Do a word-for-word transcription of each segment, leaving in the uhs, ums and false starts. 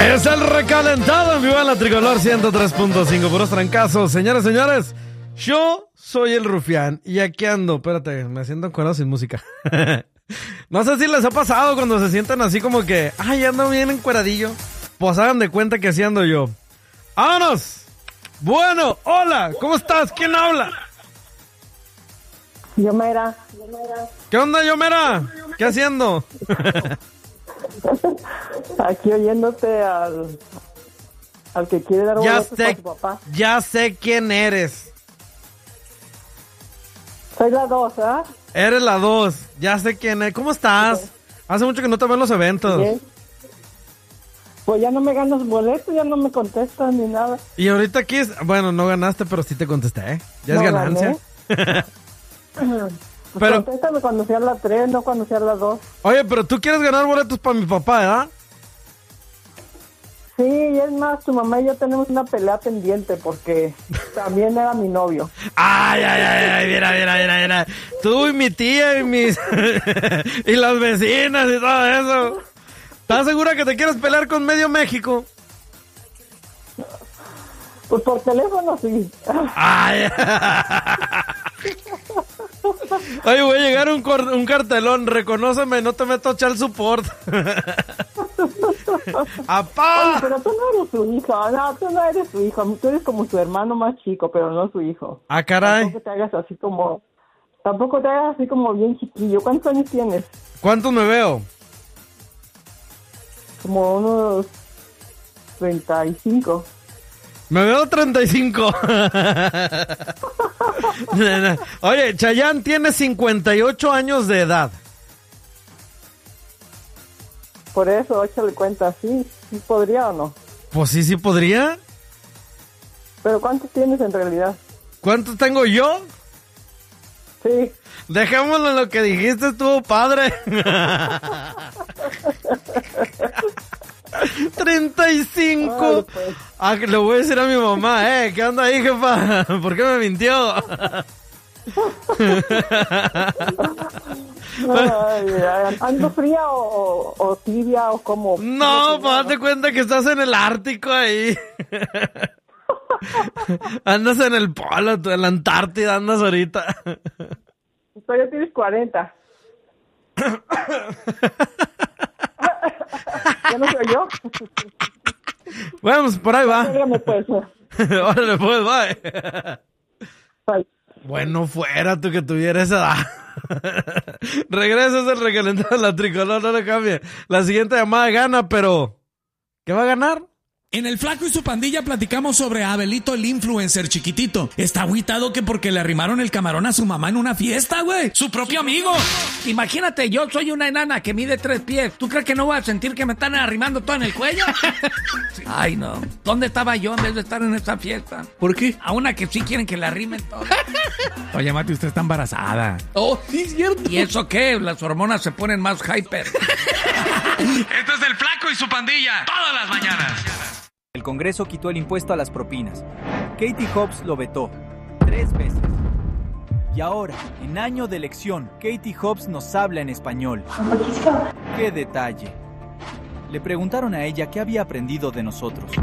Es el recalentado en vivo en la Tricolor ciento tres punto cinco, puros trancazos. Señores, señores, yo soy el Rufián y aquí ando. Espérate, me siento encuadrado sin música. No sé si les ha pasado cuando se sienten así como que, ay, ando bien encueradillo. Pues hagan de cuenta que así ando yo. ¡Vámonos! Bueno, hola, ¿cómo estás? ¿Quién habla? Yomera. ¿Qué onda, Yomera? ¿Qué haciendo? Aquí oyéndote al, al que quiere dar ya boletos sé, para su papá. Ya sé quién eres. Soy la dos, ¿ah? ¿eh? Eres la dos, ya sé quién es. ¿Cómo estás? Okay. Hace mucho que no te veo en los eventos. Bien. Pues ya no me ganas boletos, ya no me contestan ni nada. Y ahorita aquí es... Bueno, no ganaste, pero sí te contesté, ¿eh? Ya no es ganancia. Pues pero contéstame cuando sea la tres, no cuando sea la dos. Oye, pero tú quieres ganar boletos para mi papá, ¿verdad? Sí, y es más, tu mamá y yo tenemos una pelea pendiente porque también era mi novio. Ay, ay, ay, ay, mira, mira, mira, mira. Tú y mi tía y mis... y las vecinas y todo eso. ¿Estás segura que te quieres pelear con medio México? Pues por teléfono sí. Ay. Oye, voy a llegar un, cor- un cartelón. Reconóceme, no te meto a echar support. ¡Apá! Oye, pero tú no eres su hijo. No, tú no eres su hijo. Tú eres como su hermano más chico, pero no su hijo. Ah, caray. Tampoco te hagas así como... Tampoco te hagas así como bien chiquillo. ¿Cuántos años tienes? ¿Cuántos me veo? Como unos treinta y cinco. Me veo treinta y cinco. Oye, Chayanne tiene cincuenta y ocho años de edad. Por eso, échale cuenta, ¿sí? ¿Sí podría o no? Pues sí, sí podría. ¿Pero cuántos tienes en realidad? ¿Cuántos tengo yo? Sí. Dejémoslo en lo que dijiste, estuvo padre. treinta y cinco. Ay, pues. Ah, le voy a decir a mi mamá, eh, ¿qué onda ahí, jefa? ¿Por qué me mintió? Ay, ay, ¿ando fría o, o, o tibia o como? No, pues date cuenta que estás en el Ártico ahí. Andas en el polo, en la Antártida andas ahorita. Todavía tienes cuarenta. ¿Ya no soy yo? Bueno, pues por ahí va. Órale, pues. Órale, pues, va. Bye. Bueno, fuera tú que tuviera esa edad. Regresas el recalentado de la Tricolor, no le cambie. La siguiente llamada gana, pero... ¿qué va a ganar? En El Flaco y su pandilla platicamos sobre Abelito el influencer chiquitito. Está agüitado que porque le arrimaron el camarón a su mamá en una fiesta, güey. Su propio amigo. Imagínate, yo soy una enana que mide tres pies. ¿Tú crees que no voy a sentir que me están arrimando todo en el cuello? Sí. Ay, no. ¿Dónde estaba yo en vez de estar en esa fiesta? ¿Por qué? A una que sí quieren que le arrimen todo. Oye, Mati, usted está embarazada. Oh, sí, es cierto. ¿Y eso qué? Las hormonas se ponen más hyper. Esto es El Flaco y su pandilla. Todas las mañanas. El Congreso quitó el impuesto a las propinas. Katie Hobbs lo vetó tres veces. Y ahora, en año de elección, Katie Hobbs nos habla en español. ¡Qué detalle! Le preguntaron a ella qué había aprendido de nosotros.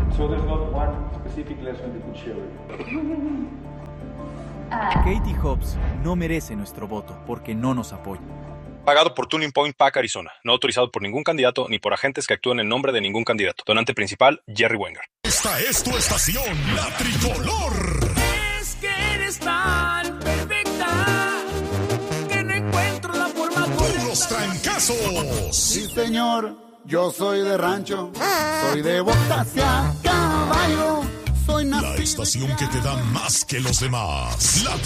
Katie Hobbs no merece nuestro voto porque no nos apoya. Pagado por Tuning Point Pack Arizona. No autorizado por ningún candidato ni por agentes que actúen en nombre de ningún candidato. Donante principal, Jerry Wenger. Esta es tu estación, La Tricolor. Es que eres tan perfecta que no encuentro la forma correcta. Puros trancazos. Sí, señor, yo soy de rancho. Soy de botas y a caballo. Soy nacido. La estación que te da más que los demás. La